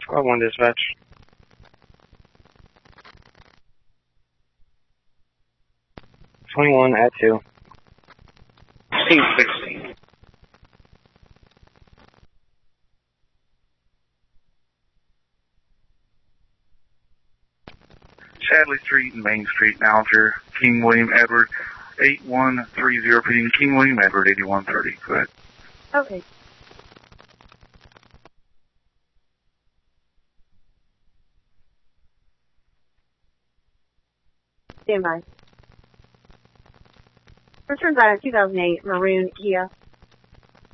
Squad 1 dispatch. (21) at 2. 16. Shadley Street and Main Street, Alger, King William Edward, 8130, repeating King William Edward, 8130. Go ahead. Okay. Stand by. Returns on a 2008 maroon Kia.